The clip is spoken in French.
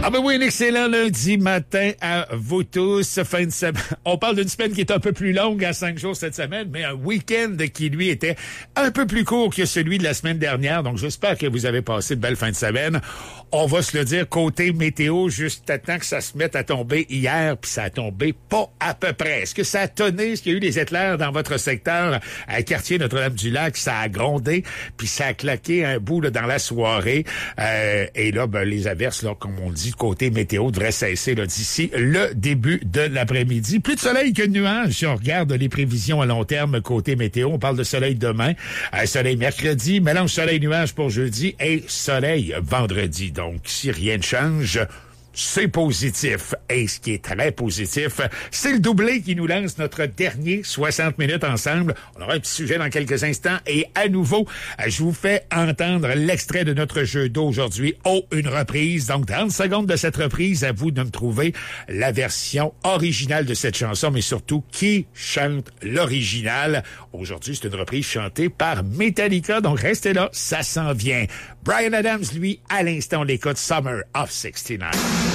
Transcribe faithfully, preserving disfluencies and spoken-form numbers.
Ah ben oui, un excellent lundi matin à vous tous. Fin de semaine. On parle d'une semaine qui est un peu plus longue à cinq jours cette semaine, mais un week-end qui, lui, était un peu plus court que celui de la semaine dernière. Donc, j'espère que vous avez passé de belles fins de semaine. On va se le dire, côté météo, juste à temps que ça se mette à tomber hier, puis ça a tombé pas à peu près. Est-ce que ça a tonné? Est-ce qu'il y a eu des éclairs dans votre secteur? À quartier Notre-Dame-du-Lac, ça a grondé, puis ça a claqué un bout là, dans la soirée. Euh, et là, ben, les averses, là, comme on le dit, côté météo, devraient cesser là, d'ici le début de l'après-midi. Plus de soleil que de nuages. Si on regarde les prévisions à long terme côté météo, on parle de soleil demain, euh, soleil mercredi, mélange soleil-nuage pour jeudi et soleil vendredi. Donc, si rien ne change, c'est positif. Et ce qui est très positif, c'est le doublé qui nous lance notre dernier soixante minutes ensemble. On aura un petit sujet dans quelques instants. Et à nouveau, je vous fais entendre l'extrait de notre jeu d'aujourd'hui. Oh, une reprise. Donc, trente secondes de cette reprise, à vous de me trouver la version originale de cette chanson, mais surtout, qui chante l'original. Aujourd'hui, c'est une reprise chantée par Metallica. Donc, restez là, ça s'en vient. Bryan Adams, lui, à l'instant, on l'écoute Summer of soixante-dix-neuf.